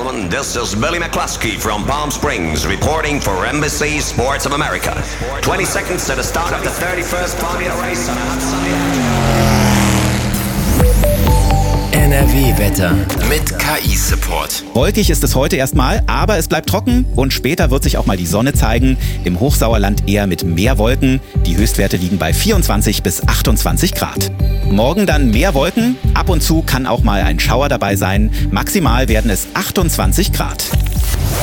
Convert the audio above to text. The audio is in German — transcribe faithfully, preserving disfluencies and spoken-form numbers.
gentlemen, this is Billy McCluskey from Palm Springs reporting for N B C Sports of America. twenty seconds to the start of the thirty-first Formula Race on a hot Sunday. N R W-Wetter mit K I-Support. Wolkig ist es heute erstmal, aber es bleibt trocken und später wird sich auch mal die Sonne zeigen. Im Hochsauerland eher mit mehr Wolken. Die Höchstwerte liegen bei vierundzwanzig bis achtundzwanzig Grad. Morgen dann mehr Wolken. Ab und zu kann auch mal ein Schauer dabei sein. Maximal werden es achtundzwanzig Grad.